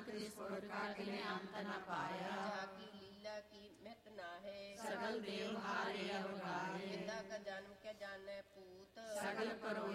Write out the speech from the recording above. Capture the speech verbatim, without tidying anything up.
ਨਾਨਕ ਇਸ ਗੁਰ ਕਾ ਕਿਨੇ ਅੰਤ ਨ ਪਾਇਆ। जाकी लीला की मित नाहे, सगल देव हारे अवगाहे। पिता का जन्म क्या जाने पूत, सगल परो